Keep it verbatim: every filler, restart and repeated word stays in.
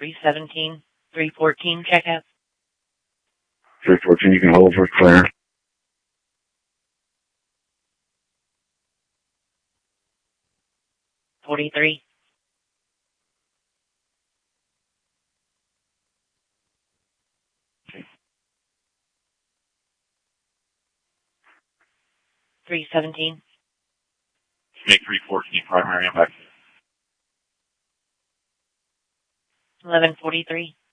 three seventeen, three fourteen, check out. three fourteen, you can hold for clear. forty-three. three seventeen. Make three fourteen primary impact. eleven forty-three.